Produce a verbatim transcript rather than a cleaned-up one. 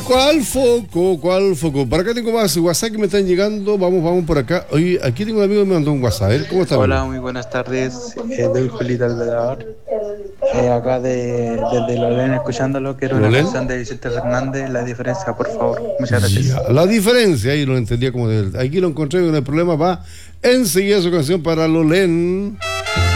¿Cuál foco? ¿Cuál foco? Por acá tengo más WhatsApp que me están llegando. Vamos, vamos por acá. Oye, aquí tengo un amigo que me mandó un WhatsApp. ¿Eh? ¿Cómo está? Hola, Amigo? muy buenas tardes. Eh, doy Julita Alvedador. Eh, acá de, desde Lolén escuchándolo. Quiero una ¿Lolen? canción de Vicente Fernández. La diferencia, por favor. Muchas gracias. Ya, la diferencia, ahí lo entendía como de, aquí lo encontré, no hay problema, va enseguida su canción para Lolen.